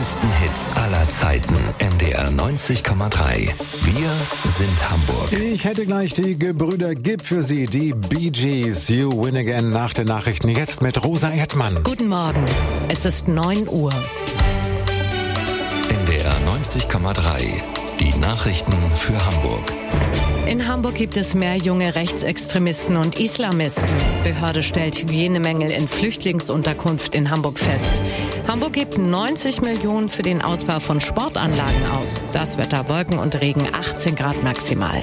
größten Hits aller Zeiten. NDR 90,3. Wir sind Hamburg. Ich hätte gleich die Gebrüder Gibb für Sie, die Bee Gees. You Win Again nach den Nachrichten. Jetzt mit Rosa Erdmann. Guten Morgen. Es ist 9 Uhr. NDR 90,3. Die Nachrichten für Hamburg. In Hamburg gibt es mehr junge Rechtsextremisten und Islamisten. Behörde stellt Hygienemängel in Flüchtlingsunterkunft in Hamburg fest. Hamburg gibt 90 Millionen für den Ausbau von Sportanlagen aus. Das Wetter: Wolken und Regen, 18 Grad maximal.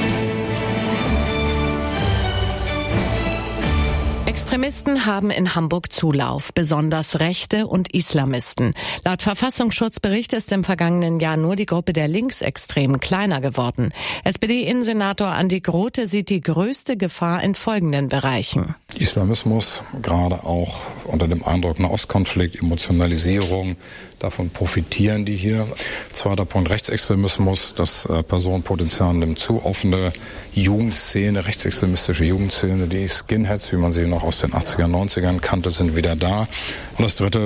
Extremisten haben in Hamburg Zulauf, besonders Rechte und Islamisten. Laut Verfassungsschutzbericht ist im vergangenen Jahr nur die Gruppe der Linksextremen kleiner geworden. SPD-Innensenator Andi Grote sieht die größte Gefahr in folgenden Bereichen. Islamismus, gerade auch unter dem Eindruck Nahostkonflikt, Emotionalisierung, davon profitieren die hier. Zweiter Punkt: Rechtsextremismus, das Personenpotenzial nimmt zu. Offene Jugendszene, rechtsextremistische Jugendszene, die Skinheads, wie man sie noch aus den 80er, 90ern kannte, sind wieder da. Und das dritte,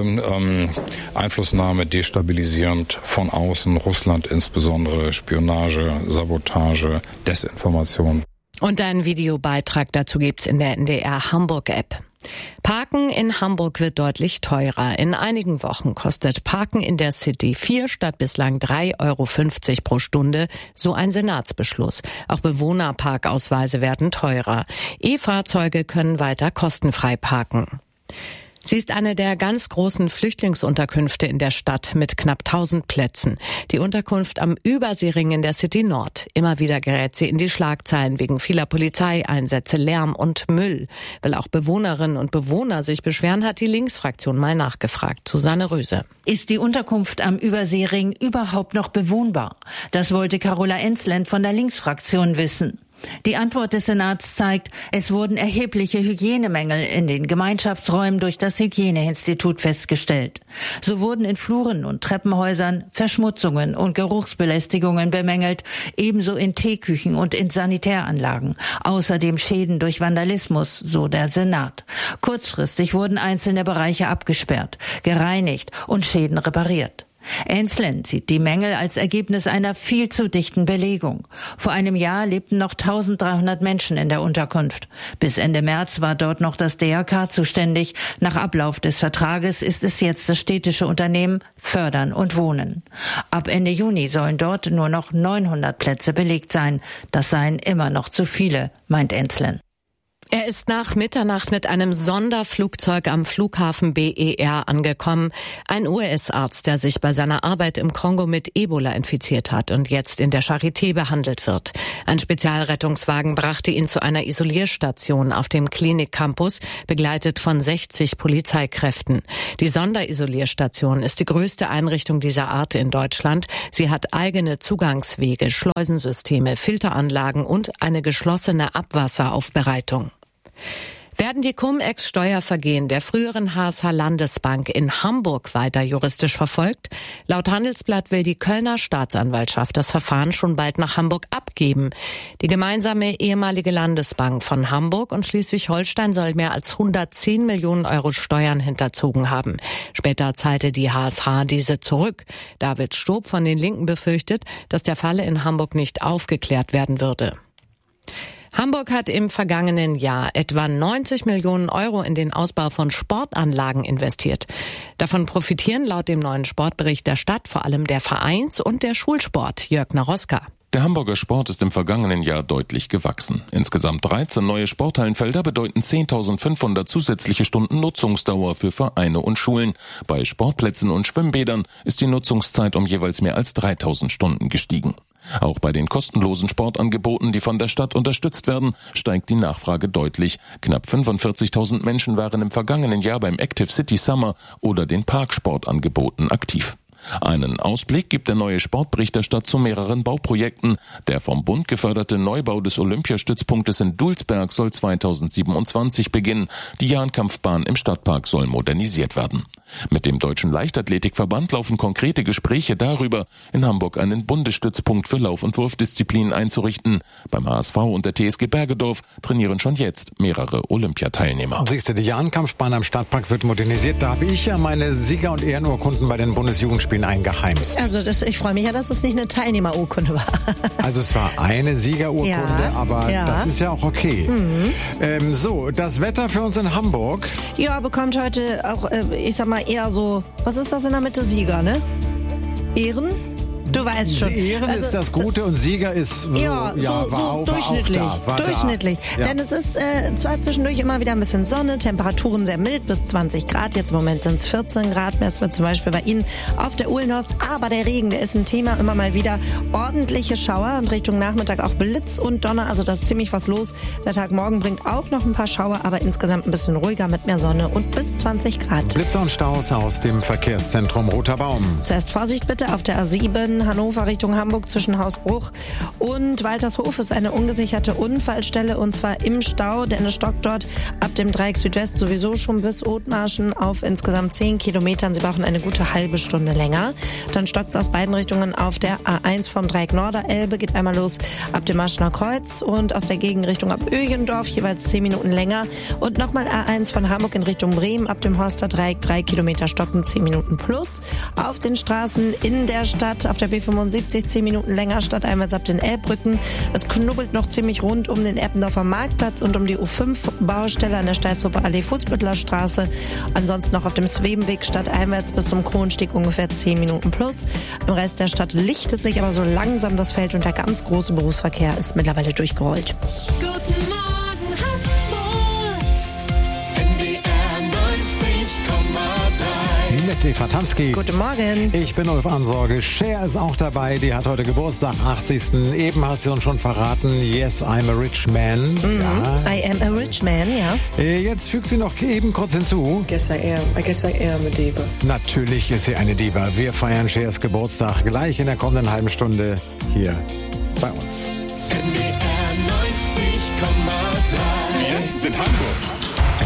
Einflussnahme destabilisierend von außen, Russland insbesondere, Spionage, Sabotage, Desinformation. Und einen Videobeitrag dazu gibt's in der NDR Hamburg App. Parken in Hamburg wird deutlich teurer. In einigen Wochen kostet Parken in der City 4 statt bislang 3,50 € pro Stunde, so ein Senatsbeschluss. Auch Bewohnerparkausweise werden teurer. E-Fahrzeuge können weiter kostenfrei parken. Sie ist eine der ganz großen Flüchtlingsunterkünfte in der Stadt mit knapp 1000 Plätzen. Die Unterkunft am Überseering in der City Nord. Immer wieder gerät sie in die Schlagzeilen wegen vieler Polizeieinsätze, Lärm und Müll. Weil auch Bewohnerinnen und Bewohner sich beschweren, hat die Linksfraktion mal nachgefragt. Susanne Röse. Ist die Unterkunft am Überseering überhaupt noch bewohnbar? Das wollte Carola Enzland von der Linksfraktion wissen. Die Antwort des Senats zeigt, es wurden erhebliche Hygienemängel in den Gemeinschaftsräumen durch das Hygieneinstitut festgestellt. So wurden in Fluren und Treppenhäusern Verschmutzungen und Geruchsbelästigungen bemängelt, ebenso in Teeküchen und in Sanitäranlagen. Außerdem Schäden durch Vandalismus, so der Senat. Kurzfristig wurden einzelne Bereiche abgesperrt, gereinigt und Schäden repariert. Enzland sieht die Mängel als Ergebnis einer viel zu dichten Belegung. Vor einem Jahr lebten noch 1300 Menschen in der Unterkunft. Bis Ende März war dort noch das DRK zuständig. Nach Ablauf des Vertrages ist es jetzt das städtische Unternehmen Fördern und Wohnen. Ab Ende Juni sollen dort nur noch 900 Plätze belegt sein. Das seien immer noch zu viele, meint Enzland. Er ist nach Mitternacht mit einem Sonderflugzeug am Flughafen BER angekommen. Ein US-Arzt, der sich bei seiner Arbeit im Kongo mit Ebola infiziert hat und jetzt in der Charité behandelt wird. Ein Spezialrettungswagen brachte ihn zu einer Isolierstation auf dem Klinikcampus, begleitet von 60 Polizeikräften. Die Sonderisolierstation ist die größte Einrichtung dieser Art in Deutschland. Sie hat eigene Zugangswege, Schleusensysteme, Filteranlagen und eine geschlossene Abwasseraufbereitung. Werden die Cum-Ex-Steuervergehen der früheren HSH Landesbank in Hamburg weiter juristisch verfolgt? Laut Handelsblatt will die Kölner Staatsanwaltschaft das Verfahren schon bald nach Hamburg abgeben. Die gemeinsame ehemalige Landesbank von Hamburg und Schleswig-Holstein soll mehr als 110 Millionen € Steuern hinterzogen haben. Später zahlte die HSH diese zurück. David Stob von den Linken befürchtet, dass der Fall in Hamburg nicht aufgeklärt werden würde. Hamburg hat im vergangenen Jahr etwa 90 Millionen € in den Ausbau von Sportanlagen investiert. Davon profitieren laut dem neuen Sportbericht der Stadt vor allem der Vereins- und der Schulsport. Jörg Naroska. Der Hamburger Sport ist im vergangenen Jahr deutlich gewachsen. Insgesamt 13 neue Sporthallenfelder bedeuten 10.500 zusätzliche Stunden Nutzungsdauer für Vereine und Schulen. Bei Sportplätzen und Schwimmbädern ist die Nutzungszeit um jeweils mehr als 3.000 Stunden gestiegen. Auch bei den kostenlosen Sportangeboten, die von der Stadt unterstützt werden, steigt die Nachfrage deutlich. Knapp 45.000 Menschen waren im vergangenen Jahr beim Active City Summer oder den Parksportangeboten aktiv. Einen Ausblick gibt der neue Sportbericht der Stadt zu mehreren Bauprojekten. Der vom Bund geförderte Neubau des Olympiastützpunktes in Dulsberg soll 2027 beginnen. Die Jahnkampfbahn im Stadtpark soll modernisiert werden. Mit dem Deutschen Leichtathletikverband laufen konkrete Gespräche darüber, in Hamburg einen Bundesstützpunkt für Lauf- und Wurfdisziplinen einzurichten. Beim HSV und der TSG Bergedorf trainieren schon jetzt mehrere Olympiateilnehmer. Siehst du, die Jahnkampfbahn am Stadtpark wird modernisiert. Da habe ich ja meine Sieger- und Ehrenurkunden bei den Bundesjugendspielen Beispiel ein Geheimtipp. Also ich freue mich ja, dass es nicht eine Teilnehmerurkunde war. Also es war eine Siegerurkunde, Ja, aber ja. das ist ja auch okay. So, das Wetter für uns in Hamburg. Ja, bekommt heute auch, ich sag mal, eher so, was ist das in der Mitte? Sieger, ne? Ehren? Du weißt schon. Ehren Also, ist das Gute und Sieger ist so, durchschnittlich. war durchschnittlich. da. Ja. Denn es ist zwar zwischendurch immer wieder ein bisschen Sonne, Temperaturen sehr mild bis 20 Grad. Jetzt im Moment sind es 14 Grad, messen wir zum Beispiel bei Ihnen auf der Uhlenhorst. Aber der Regen, der ist ein Thema, immer mal wieder ordentliche Schauer und Richtung Nachmittag auch Blitz und Donner. Also da ist ziemlich was los. Der Tag morgen bringt auch noch ein paar Schauer, aber insgesamt ein bisschen ruhiger mit mehr Sonne und bis 20 Grad. Blitzer und Staus aus dem Verkehrszentrum Roter Baum. Zuerst Vorsicht bitte auf der A7 Hannover Richtung Hamburg zwischen Hausbruch und Waltershof ist eine ungesicherte Unfallstelle und zwar im Stau, denn es stockt dort ab dem Dreieck Südwest sowieso schon bis Othmarschen auf insgesamt 10 Kilometern. Sie brauchen eine gute halbe Stunde länger. Dann stockt es aus beiden Richtungen auf der A1 vom Dreieck Norderelbe, geht einmal los ab dem Maschner Kreuz und aus der Gegenrichtung ab Öjendorf jeweils 10 Minuten länger und nochmal A1 von Hamburg in Richtung Bremen ab dem Horster Dreieck 3 Kilometer stocken 10 Minuten plus. Auf den Straßen in der Stadt auf der B75 10 Minuten länger stadteinwärts ab den Elbbrücken. Es knubbelt noch ziemlich rund um den Eppendorfer Marktplatz und um die U5-Baustelle an der Steilshofer Allee Fußbüttler Straße. Ansonsten noch auf dem Svebenweg stadteinwärts bis zum Kronsteg ungefähr 10 Minuten plus. Im Rest der Stadt lichtet sich aber so langsam das Feld und der ganz große Berufsverkehr ist mittlerweile durchgerollt. Guten Morgen Hamburg, NDR 90,3. Mit Eva Tansky. Guten Morgen. Ich bin Ulf Ansorge. Cher ist auch dabei. Die hat heute Geburtstag, 80. Eben hat sie uns schon verraten. Yes, I'm a rich man. Ja. I am a rich man, ja. Jetzt fügt sie noch eben kurz hinzu. I guess I am a diva. Natürlich ist sie eine Diva. Wir feiern Chers Geburtstag gleich in der kommenden halben Stunde hier bei uns.